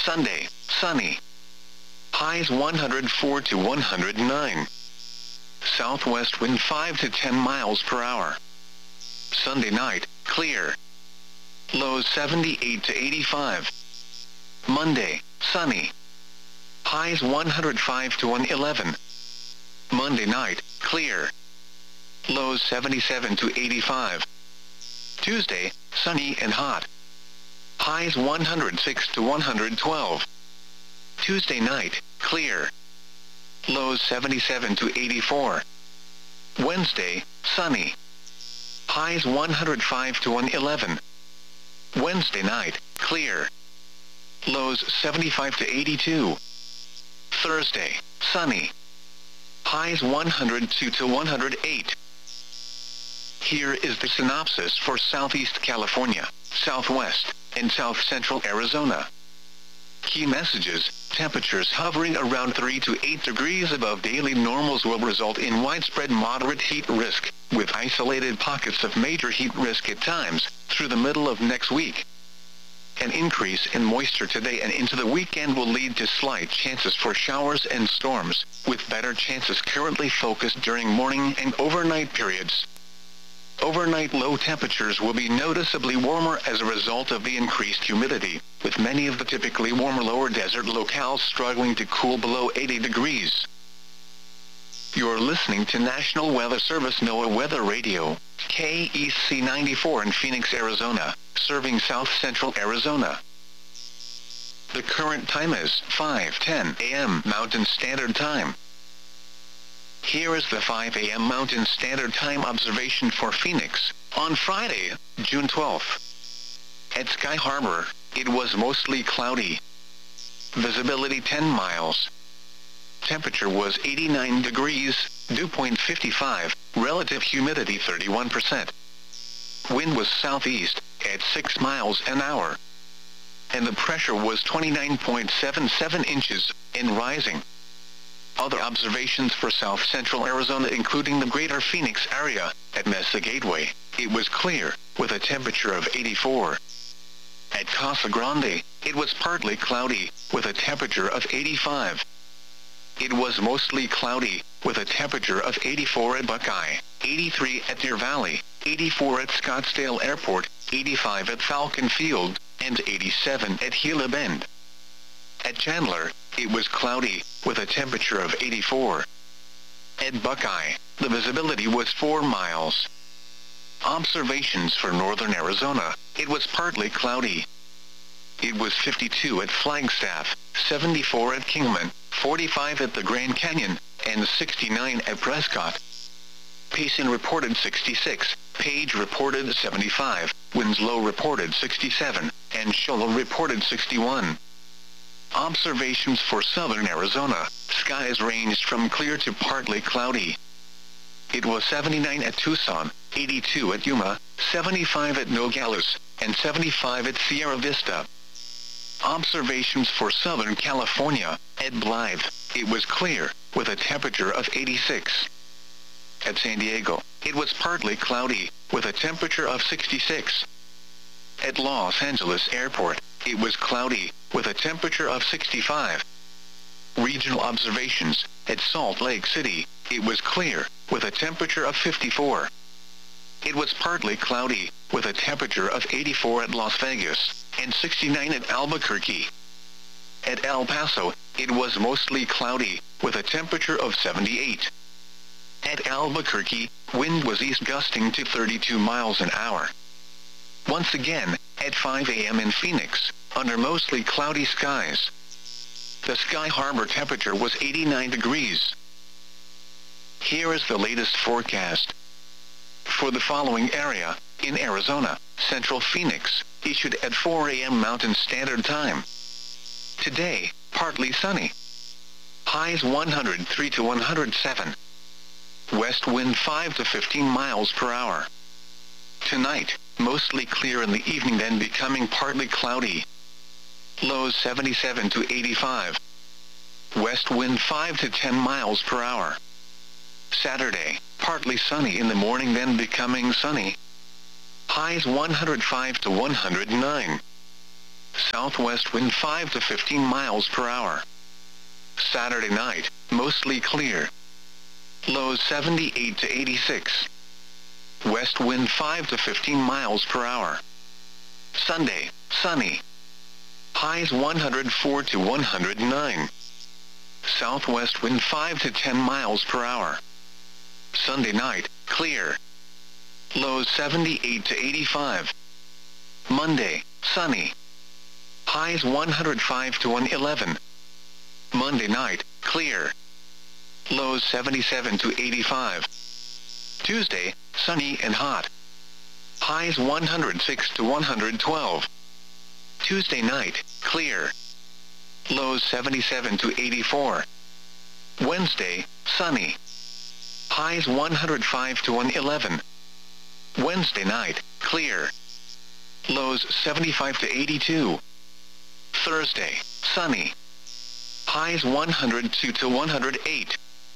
Sunday, sunny. Highs 104 to 109. Southwest wind 5 to 10 miles per hour. Sunday night, clear. Lows 78 to 85. Monday, sunny. Highs 105 to 111. Monday night, clear. Lows 77 to 85. Tuesday, sunny and hot. Highs 106 to 112. Tuesday night, clear. Lows 77 to 84. Wednesday, sunny. Highs 105 to 111. Wednesday night, clear. Lows 75 to 82. Thursday, sunny. Highs 102 to 108. Here is the synopsis for Southeast California, Southwest, and South Central Arizona. Key messages: temperatures hovering around 3 to 8 degrees above daily normals will result in widespread moderate heat risk, with isolated pockets of major heat risk at times, through the middle of next week. An increase in moisture today and into the weekend will lead to slight chances for showers and storms, with better chances currently focused during morning and overnight periods. Overnight low temperatures will be noticeably warmer as a result of the increased humidity, with many of the typically warmer lower desert locales struggling to cool below 80 degrees. You're listening to National Weather Service NOAA Weather Radio, KEC 94 in Phoenix, Arizona, serving South Central Arizona. The current time is 5:10 a.m. Mountain Standard Time. Here is the 5 a.m. Mountain Standard Time observation for Phoenix, on Friday, June 12th. At Sky Harbor, it was mostly cloudy. Visibility 10 miles. Temperature was 89 degrees, dew point 55, relative humidity 31%. Wind was southeast, at 6 miles an hour. And the pressure was 29.77 inches, and rising. Other observations for South Central Arizona including the greater Phoenix area. At Mesa Gateway, it was clear, with a temperature of 84. At Casa Grande, it was partly cloudy, with a temperature of 85. It was mostly cloudy, with a temperature of 84 at Buckeye, 83 at Deer Valley, 84 at Scottsdale Airport, 85 at Falcon Field, and 87 at Gila Bend. At Chandler, it was cloudy, with a temperature of 84. At Buckeye, the visibility was 4 miles. Observations for northern Arizona, it was partly cloudy. It was 52 at Flagstaff, 74 at Kingman, 45 at the Grand Canyon, and 69 at Prescott. Payson reported 66, Page reported 75, Winslow reported 67, and Shoal reported 61. Observations for southern Arizona, skies ranged from clear to partly cloudy. It was 79 at Tucson, 82 at Yuma, 75 at Nogales, and 75 at Sierra Vista. Observations for Southern California, at Blythe, it was clear, with a temperature of 86. At San Diego, it was partly cloudy, with a temperature of 66. At Los Angeles Airport, it was cloudy, with a temperature of 65. Regional observations, at Salt Lake City, it was clear, with a temperature of 54. It was partly cloudy, with a temperature of 84 at Las Vegas, and 69 at Albuquerque. At El Paso, it was mostly cloudy, with a temperature of 78. At Albuquerque, wind was east gusting to 32 miles an hour. Once again, at 5 a.m. in Phoenix, under mostly cloudy skies. The Sky Harbor temperature was 89 degrees. Here is the latest forecast. For the following area, in Arizona, Central Phoenix, issued at 4 a.m. Mountain Standard Time. Today, partly sunny. Highs 103 to 107. West wind 5 to 15 miles per hour. Tonight, mostly clear in the evening then becoming partly cloudy. Lows 77 to 85. West wind 5 to 10 miles per hour. Saturday, partly sunny in the morning then becoming sunny. Highs 105 to 109. southwest wind 5 to 15 miles per hour. Saturday night, mostly clear. Lows 78 to 86. West wind 5 to 15 miles per hour. Sunday, sunny. Highs 104 to 109. Southwest wind 5 to 10 miles per hour. Sunday night, clear. Lows 78 to 85. Monday, sunny. Highs 105 to 111. Monday night, clear. Lows 77 to 85. Tuesday, sunny and hot. Highs 106 to 112. Tuesday night, clear. Lows 77 to 84. Wednesday, sunny. Highs 105 to 111. Wednesday night, clear. Lows 75 to 82. Thursday, sunny. Highs 102 to 108.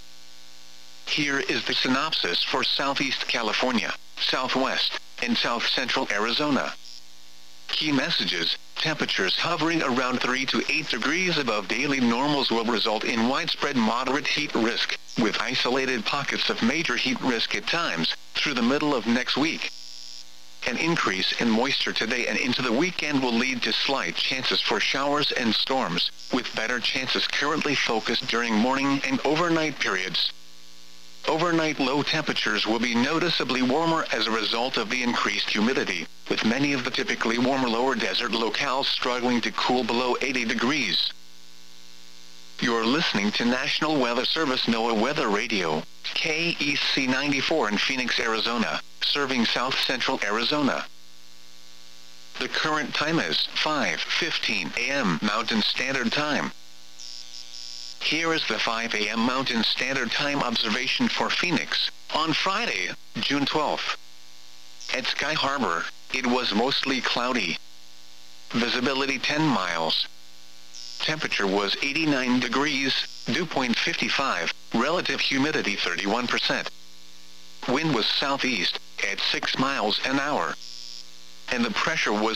Here is the synopsis for Southeast California, Southwest, and South Central Arizona. Key messages: temperatures hovering around 3 to 8 degrees above daily normals will result in widespread moderate heat risk, with isolated pockets of major heat risk at times, through the middle of next week. An increase in moisture today and into the weekend will lead to slight chances for showers and storms, with better chances currently focused during morning and overnight periods. Overnight low temperatures will be noticeably warmer as a result of the increased humidity, with many of the typically warmer lower desert locales struggling to cool below 80 degrees. You're listening to National Weather Service NOAA Weather Radio, KEC 94 in Phoenix, Arizona, serving South Central Arizona. The current time is 5:15 a.m. Mountain Standard Time. Here is the 5 a.m. Mountain Standard Time observation for Phoenix, on Friday, June 12th. At Sky Harbor, it was mostly cloudy. Visibility 10 miles. Temperature was 89 degrees, dew point 55, relative humidity 31%. Wind was southeast, at 6 miles an hour. And the pressure was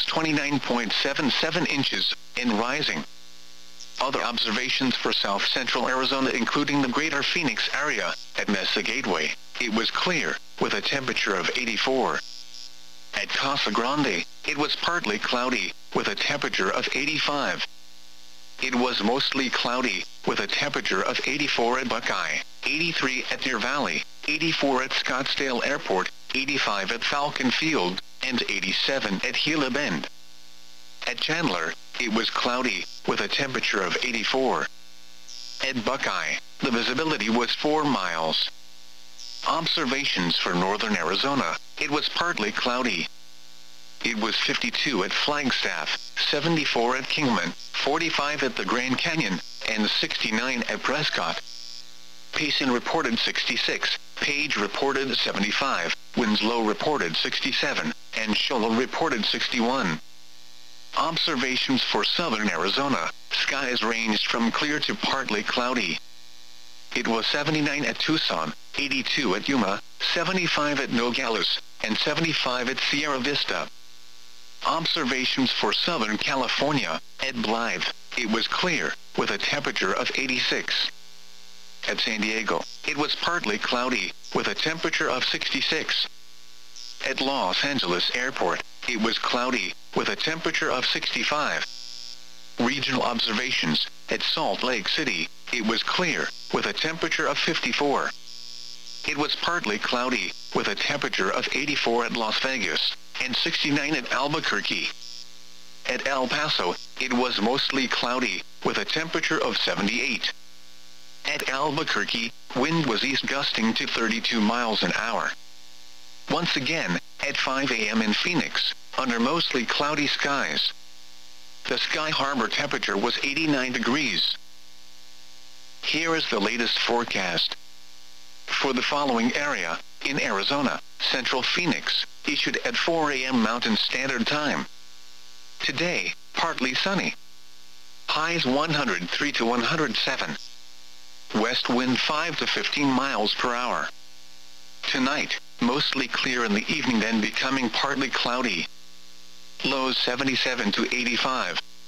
29.77 inches, and rising. Other observations for South Central Arizona including the greater Phoenix area, at Mesa Gateway, it was clear, with a temperature of 84. At Casa Grande, it was partly cloudy, with a temperature of 85. It was mostly cloudy, with a temperature of 84 at Buckeye, 83 at Deer Valley, 84 at Scottsdale Airport, 85 at Falcon Field, and 87 at Gila Bend. At Chandler, it was cloudy, with a temperature of 84. At Buckeye, the visibility was 4 miles. Observations for northern Arizona, it was partly cloudy. It was 52 at Flagstaff, 74 at Kingman, 45 at the Grand Canyon, and 69 at Prescott. Payson reported 66, Page reported 75, Winslow reported 67, and Shola reported 61. Observations for southern Arizona, skies ranged from clear to partly cloudy. It was 79 at Tucson, 82 at Yuma, 75 at Nogales, and 75 at Sierra Vista. Observations for Southern California, at Blythe, it was clear, with a temperature of 86. At San Diego, it was partly cloudy, with a temperature of 66. At Los Angeles Airport, it was cloudy, with a temperature of 65. Regional observations, at Salt Lake City, it was clear, with a temperature of 54. It was partly cloudy, with a temperature of 84 at Las Vegas, and 69 at Albuquerque. At El Paso, it was mostly cloudy, with a temperature of 78. At Albuquerque, wind was east gusting to 32 miles an hour. Once again, at 5 a.m. in Phoenix, under mostly cloudy skies. The Sky Harbor temperature was 89 degrees. Here is the latest forecast. For the following area, in Arizona, Central Phoenix, issued at 4 a.m. Mountain Standard Time. Today, partly sunny. Highs 103 to 107. West wind 5 to 15 miles per hour. Tonight, mostly clear in the evening then becoming partly cloudy. Lows 77 to 85.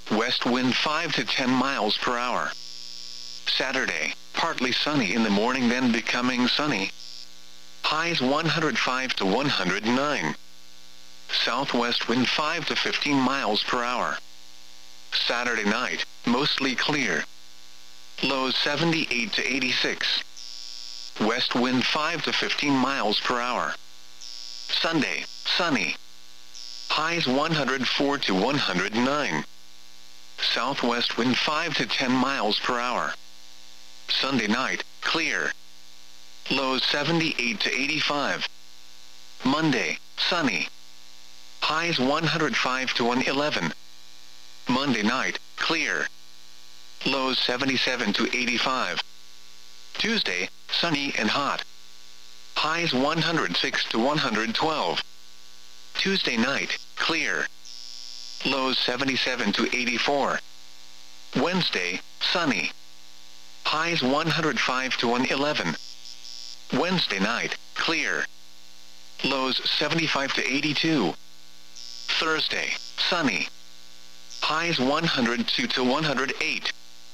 west wind 5 to 10 miles per hour. Saturday, partly sunny in the morning then becoming sunny. Highs 105 to 109. Southwest wind 5 to 15 miles per hour. Saturday night, mostly clear. Lows 78 to 86. West wind 5 to 15 miles per hour. Sunday, sunny. Highs 104 to 109. Southwest wind 5 to 10 miles per hour. Sunday night, clear. Lows 78 to 85. Monday, sunny. Highs 105 to 111. Monday night, clear. Lows 77 to 85. Tuesday, sunny and hot. Highs 106 to 112. Tuesday night, clear. Lows 77 to 84. Wednesday, sunny. Highs 105 to 111. Wednesday night, clear. Lows 75 to 82. Thursday, sunny. Highs 102 to 108.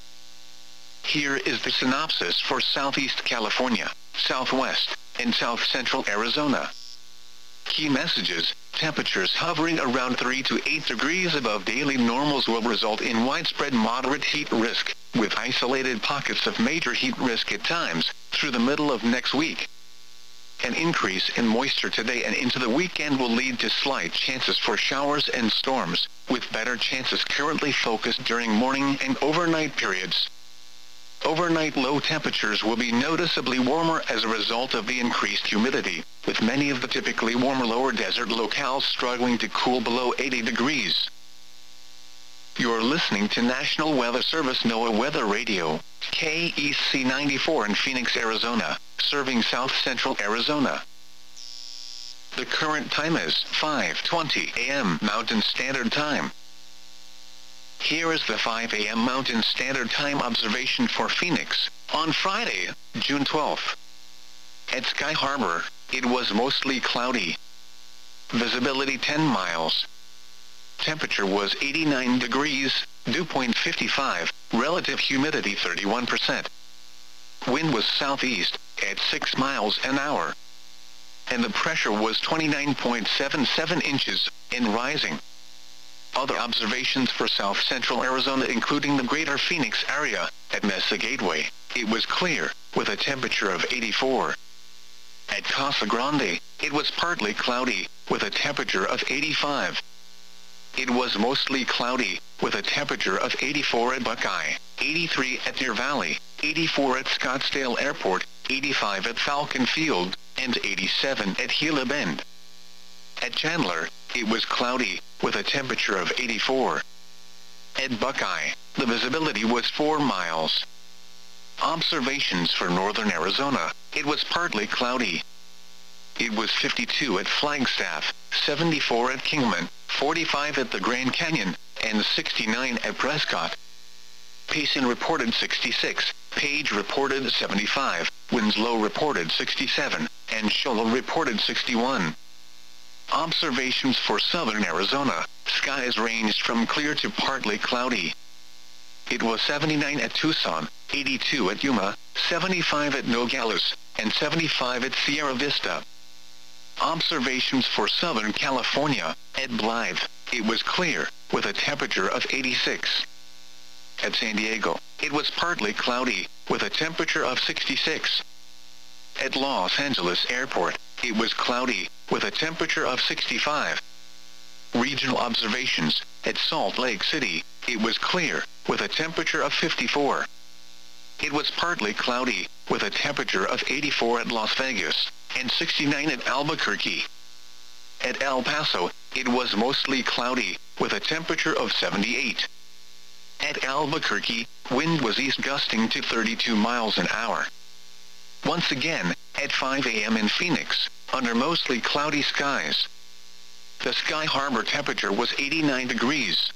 Here is the synopsis for Southeast California, Southwest, and South Central Arizona. Key messages: temperatures hovering around 3 to 8 degrees above daily normals will result in widespread moderate heat risk, with isolated pockets of major heat risk at times, through the middle of next week. An increase in moisture today and into the weekend will lead to slight chances for showers and storms, with better chances currently focused during morning and overnight periods. Overnight low temperatures will be noticeably warmer as a result of the increased humidity, with many of the typically warmer lower desert locales struggling to cool below 80 degrees. You're listening to National Weather Service NOAA Weather Radio, KEC 94 in Phoenix, Arizona, serving South Central Arizona. The current time is 5:20 a.m. Mountain Standard Time. Here is the 5 a.m. Mountain Standard Time observation for Phoenix, on Friday, June 12th. At Sky Harbor, it was mostly cloudy. Visibility 10 miles. Temperature was 89 degrees, dew point 55, relative humidity 31%. Wind was southeast, at 6 miles an hour. And the pressure was 29.77 inches, and rising. Other observations for South Central Arizona including the greater Phoenix area, at Mesa Gateway, it was clear, with a temperature of 84. At Casa Grande, it was partly cloudy, with a temperature of 85. It was mostly cloudy, with a temperature of 84 at Buckeye, 83 at Deer Valley, 84 at Scottsdale Airport, 85 at Falcon Field, and 87 at Gila Bend. At Chandler, it was cloudy, with a temperature of 84. At Buckeye, the visibility was 4 miles. Observations for northern Arizona, it was partly cloudy. It was 52 at Flagstaff, 74 at Kingman, 45 at the Grand Canyon, and 69 at Prescott. Payson reported 66, Page reported 75, Winslow reported 67, and Shoal reported 61. Observations for southern Arizona, skies ranged from clear to partly cloudy. It was 79 at Tucson, 82 at Yuma, 75 at Nogales, and 75 at Sierra Vista. Observations for Southern California, at Blythe, it was clear, with a temperature of 86. At San Diego, it was partly cloudy, with a temperature of 66. At Los Angeles Airport, it was cloudy, with a temperature of 65. Regional observations, at Salt Lake City, it was clear, with a temperature of 54. It was partly cloudy, with a temperature of 84 at Las Vegas, and 69 at Albuquerque. At El Paso, it was mostly cloudy, with a temperature of 78. At Albuquerque, wind was east gusting to 32 miles an hour. Once again, at 5 a.m. in Phoenix, under mostly cloudy skies. The Sky Harbor temperature was 89 degrees.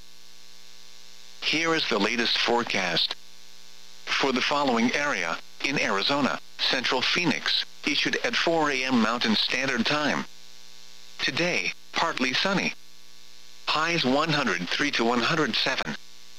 Here is the latest forecast. For the following area, in Arizona, Central Phoenix, issued at 4 a.m. Mountain Standard Time. Today, partly sunny. Highs 103 to 107.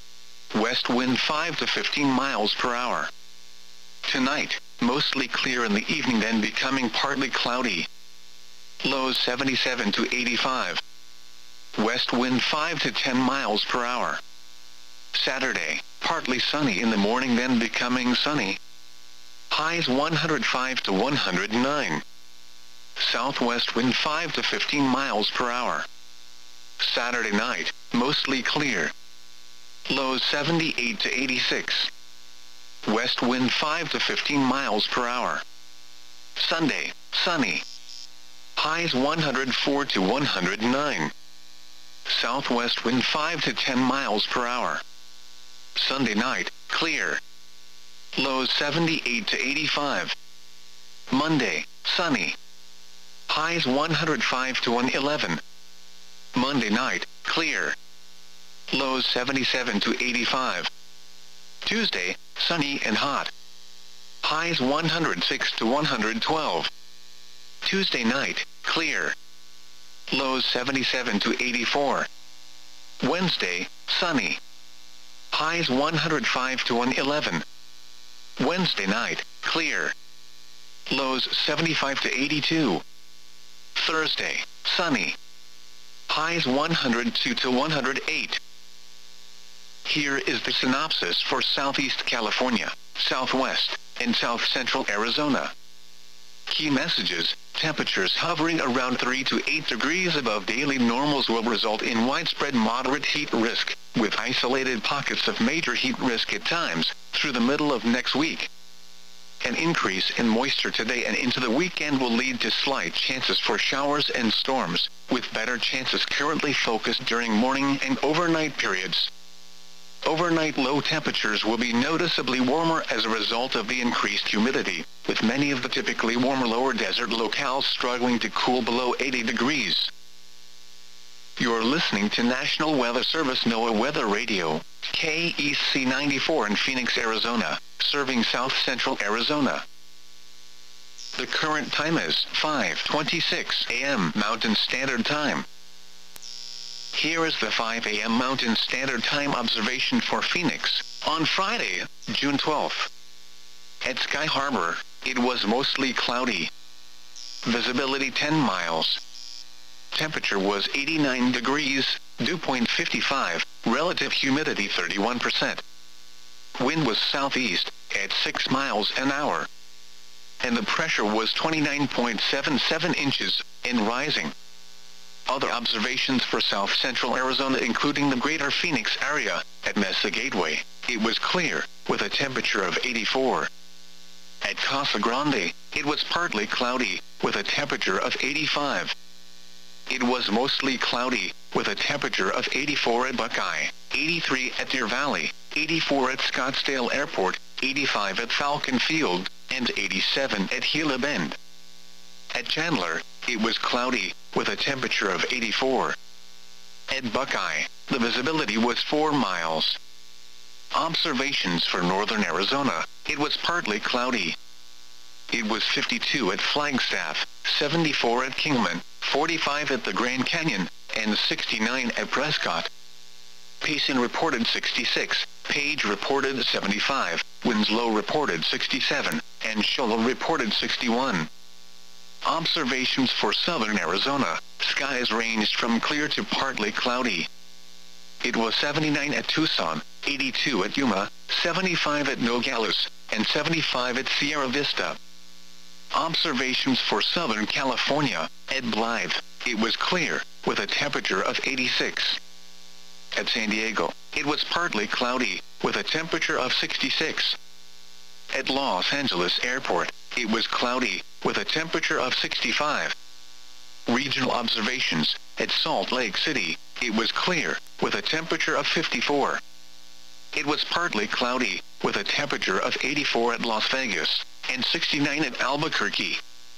west wind 5 to 15 miles per hour. Tonight, mostly clear in the evening, then becoming partly cloudy. Lows 77 to 85. West wind 5 to 10 miles per hour. Saturday, partly sunny in the morning, then becoming sunny. Highs 105 to 109. Southwest wind 5 to 15 miles per hour. Saturday night, mostly clear. Lows 78 to 86. West wind 5 to 15 miles per hour. Sunday, sunny. Highs 104 to 109. Southwest wind 5 to 10 miles per hour. Sunday night, clear. Lows 78 to 85. Monday, sunny. Highs 105 to 111. Monday night, clear. Lows 77 to 85. Tuesday, sunny and hot. Highs 106 to 112. Tuesday night, clear. Lows 77 to 84. Wednesday, sunny. Highs 105 to 111. Wednesday night, clear. Lows 75 to 82. Thursday, sunny. Highs 102 to 108. Here is the synopsis for Southeast California, Southwest, and South Central Arizona. Key messages: temperatures hovering around 3 to 8 degrees above daily normals will result in widespread moderate heat risk, with isolated pockets of major heat risk at times, through the middle of next week. An increase in moisture today and into the weekend will lead to slight chances for showers and storms, with better chances currently focused during morning and overnight periods. Overnight low temperatures will be noticeably warmer as a result of the increased humidity, with many of the typically warmer lower desert locales struggling to cool below 80 degrees. You're listening to National Weather Service NOAA Weather Radio, KEC 94 in Phoenix, Arizona, serving South Central Arizona. The current time is 5:26 a.m. Mountain Standard Time. Here is the 5 a.m. Mountain Standard Time observation for Phoenix, on Friday, June 12th. At Sky Harbor, it was mostly cloudy. Visibility 10 miles. Temperature was 89 degrees, dew point 55, relative humidity 31%. Wind was southeast, at 6 miles an hour. And the pressure was 29.77 inches, and rising. Other observations for South Central Arizona, including the greater Phoenix area, at Mesa Gateway, it was clear, with a temperature of 84. At Casa Grande, it was partly cloudy, with a temperature of 85. It was mostly cloudy, with a temperature of 84 at Buckeye, 83 at Deer Valley, 84 at Scottsdale Airport, 85 at Falcon Field, and 87 at Gila Bend. At Chandler, it was cloudy, with a temperature of 84. At Buckeye, the visibility was 4 miles. Observations for northern Arizona, it was partly cloudy. It was 52 at Flagstaff, 74 at Kingman, 45 at the Grand Canyon, and 69 at Prescott. Payson reported 66, Page reported 75, Winslow reported 67, and Shoal reported 61. Observations for southern Arizona, skies ranged from clear to partly cloudy. It was 79 at Tucson, 82 at Yuma, 75 at Nogales, and 75 at Sierra Vista. Observations for Southern California, at Blythe, it was clear, with a temperature of 86. At San Diego, it was partly cloudy, with a temperature of 66. At Los Angeles Airport, it was cloudy, with a temperature of 65. Regional observations, at Salt Lake City, it was clear, with a temperature of 54. It was partly cloudy, with a temperature of 84 at Las Vegas, and 69 at Albuquerque.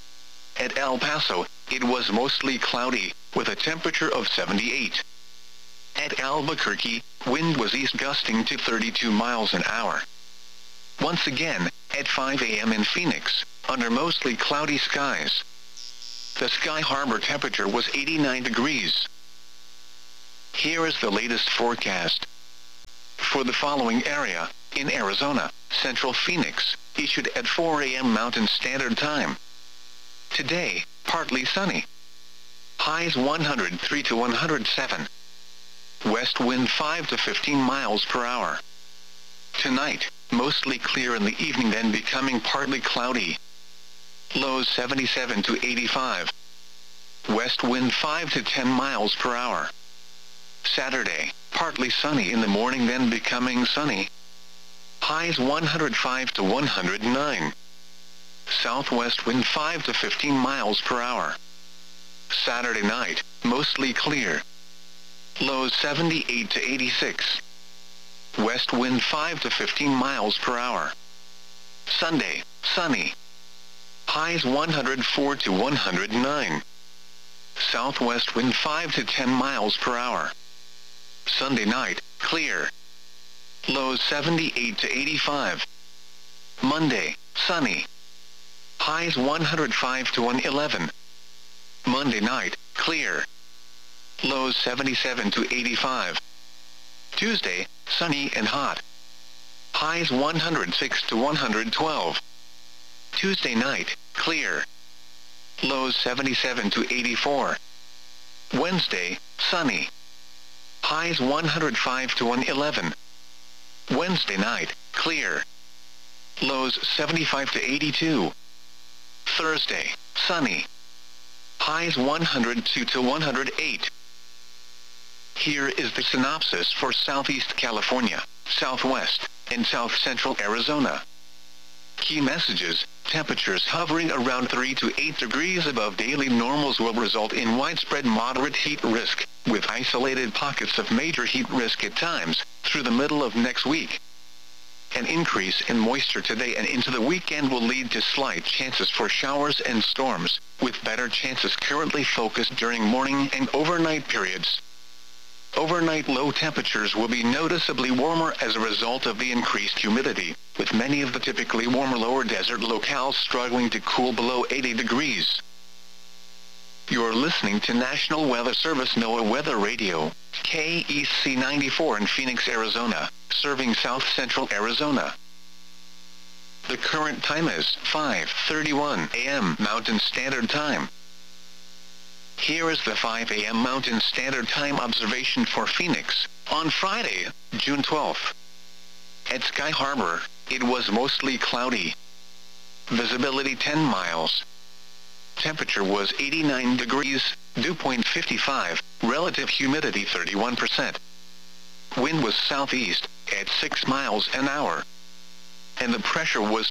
At El Paso, it was mostly cloudy, with a temperature of 78. At Albuquerque, wind was east gusting to 32 miles an hour. Once again, at 5 a.m. in Phoenix, under mostly cloudy skies, the Sky Harbor temperature was 89 degrees. Here is the latest forecast. for the following area, in Arizona, Central Phoenix, issued at 4 a.m. Mountain Standard Time. Today, partly sunny. Highs 103 to 107. West wind 5 to 15 miles per hour. Tonight, mostly clear in the evening, then becoming partly cloudy. Lows 77 to 85. West wind 5 to 10 miles per hour. Saturday, partly sunny in the morning, then becoming sunny. Highs 105 to 109. Southwest wind 5 to 15 miles per hour. Saturday night, mostly clear. Lows 78 to 86. West wind 5 to 15 miles per hour. Sunday, sunny. Highs 104 to 109. Southwest wind 5 to 10 miles per hour. Sunday night, clear. Lows 78 to 85. Monday, sunny. Highs 105 to 111. Monday night, clear. Lows 77 to 85. Tuesday, sunny and hot. Highs 106 to 112. Tuesday night, clear. Lows 77 to 84. Wednesday, sunny. Highs 105 to 111. Wednesday night, clear. Lows 75 to 82. Thursday, sunny. Highs 102 to 108. Here is the synopsis for Southeast California, Southwest, and South Central Arizona. Key messages: temperatures hovering around 3 to 8 degrees above daily normals will result in widespread moderate heat risk, with isolated pockets of major heat risk at times, through the middle of next week. An increase in moisture today and into the weekend will lead to slight chances for showers and storms, with better chances currently focused during morning and overnight periods. Overnight low temperatures will be noticeably warmer as a result of the increased humidity, with many of the typically warmer lower desert locales struggling to cool below 80 degrees. You're listening to National Weather Service NOAA Weather Radio, KEC 94 in Phoenix, Arizona, serving South Central Arizona. The current time is 5:31 a.m. Mountain Standard Time. Here is the 5 a.m. Mountain Standard Time observation for Phoenix, on Friday, June 12th. At Sky Harbor, it was mostly cloudy. Visibility 10 miles. Temperature was 89 degrees, dew point 55, relative humidity 31%. Wind was southeast, at 6 miles an hour. And the pressure was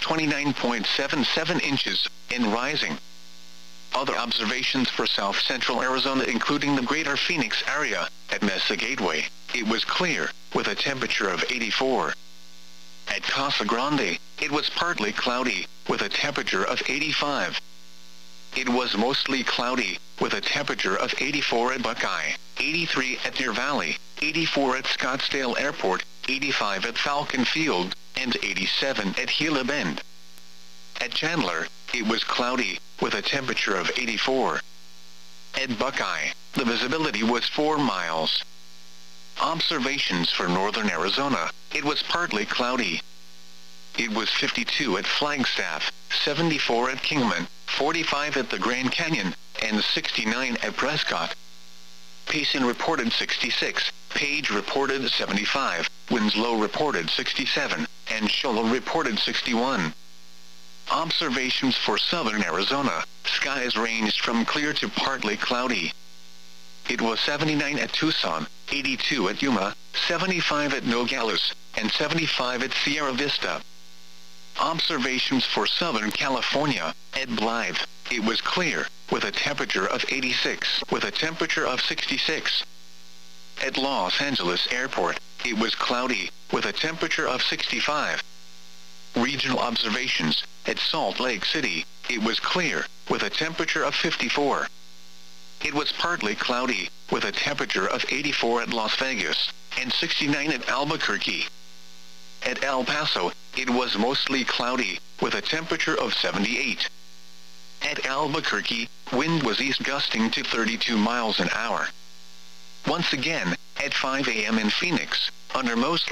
29.77 inches, and rising. Other observations for South Central Arizona, including the greater Phoenix area, at Mesa Gateway, it was clear, with a temperature of 84. At Casa Grande, it was partly cloudy, with a temperature of 85. It was mostly cloudy, with a temperature of 84 at Buckeye, 83 at Deer Valley, 84 at Scottsdale Airport, 85 at Falcon Field, and 87 at Gila Bend. At Chandler, it was cloudy, with a temperature of 84. At Buckeye, the visibility was 4 miles. Observations for northern Arizona, it was partly cloudy. It was 52 at Flagstaff, 74 at Kingman, 45 at the Grand Canyon, and 69 at Prescott. Payson reported 66, Page reported 75, Winslow reported 67, and Shola reported 61. Observations for southern Arizona, skies ranged from clear to partly cloudy. It was 79 at Tucson, 82 at Yuma, 75 at Nogales, and 75 at Sierra Vista. Observations for Southern California, at Blythe, it was clear, with a temperature of 86, with a temperature of 66. At Los Angeles Airport, it was cloudy, with a temperature of 65. Regional observations, at Salt Lake City, it was clear, with a temperature of 54. It was partly cloudy, with a temperature of 84 at Las Vegas, and 69 at Albuquerque. At El Paso, it was mostly cloudy, with a temperature of 78. At Albuquerque, wind was east gusting to 32 miles an hour. Once again, at 5 a.m. in Phoenix, under mostly